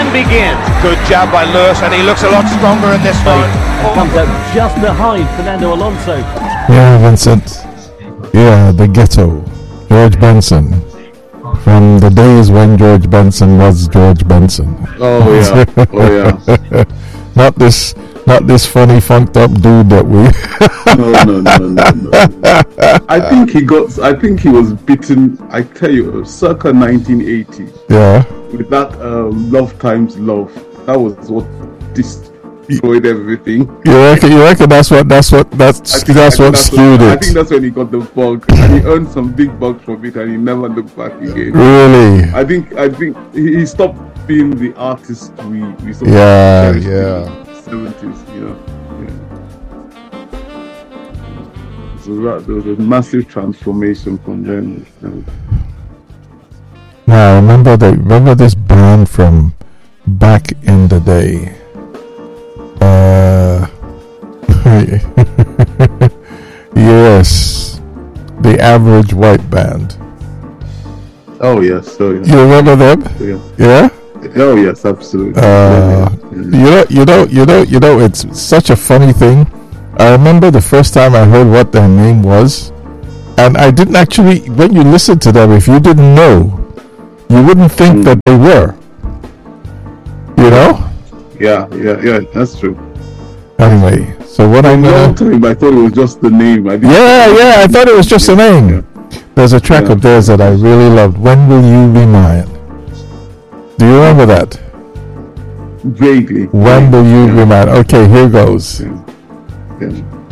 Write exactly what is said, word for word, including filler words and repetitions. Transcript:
can begin. Good jab by Lewis, and he looks a lot stronger in this one. Comes out just behind Fernando Alonso. Yeah, Vincent. Yeah, the ghetto. George Benson. From the days when George Benson was George Benson. Oh yeah, oh yeah. Not this, not this funny, funked up dude that we. no, no, no, no, no. I think he got. I think he was beaten. I tell you, circa nineteen eighty. Yeah. With that uh, Love Times Love, that was what destroyed everything. You reckon? You reckon that's what? That's what? That's think, that's what that's skewed when, it. I think that's when he got the bug, and he earned some big bucks from it, and he never looked back again. Really? I think. I think he, he stopped being the artist we we saw. Yeah, in yeah. the seventies, you know. Yeah. So that, there was a massive transformation from then. Now remember the remember this band from back in the day. Uh, yes, the Average White Band. Oh yes, oh yes. You remember them? Yeah. Yeah. Oh yes, absolutely. Uh, yeah, yeah. You know, you know, you know, you know. It's such a funny thing. I remember the first time I heard what their name was, and I didn't actually. When you listen to them, if you didn't know, you wouldn't think mm. that they were. You know? Yeah, yeah, yeah. That's true. Anyway, so what I'm gonna. Time, I thought it was just the name. I didn't yeah, yeah. I thought it was just a name. Yeah. There's a track yeah. of theirs that I really loved. When Will You Be Mine? Do you remember that? Vaguely. When Will You yeah. Be Mine? Okay, here goes. Yeah. Yeah.